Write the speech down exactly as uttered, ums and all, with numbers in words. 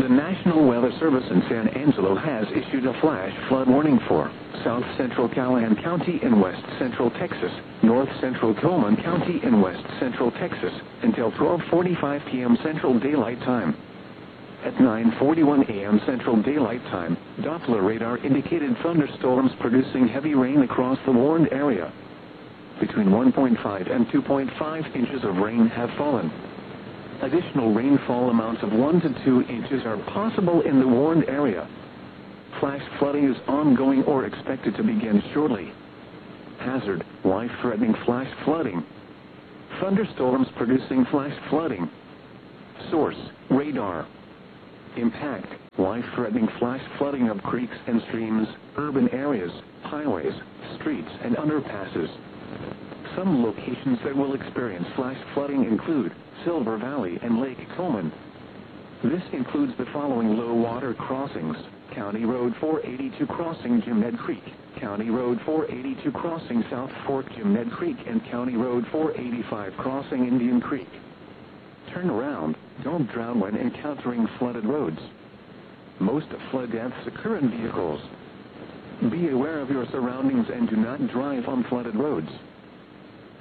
The National Weather Service in San Angelo has issued a flash flood warning for South Central Callahan County in West Central Texas, North Central Coleman County in West Central Texas, until twelve forty-five p m Central Daylight Time. At nine forty-one a m Central Daylight Time, Doppler radar indicated thunderstorms producing heavy rain across the warned area. Between one point five and two point five inches of rain have fallen. Additional rainfall amounts of one to two inches are possible in the warned area. Flash flooding is ongoing or expected to begin shortly. Hazard: life-threatening flash flooding. Thunderstorms producing flash flooding. Source: radar. Impact: life-threatening flash flooding of creeks and streams, urban areas, highways, streets, and underpasses. Some locations that will experience flash flooding include Silver Valley and Lake Coleman. This includes the following low water crossings: County Road four eighty-two crossing Jim Ned Creek, County Road four eighty-two crossing South Fork Jim Ned Creek, and County Road four eighty-five crossing Indian Creek. Turn around. Don't drown when encountering flooded roads. Most flood deaths occur in vehicles. Be aware of your surroundings and do not drive on flooded roads.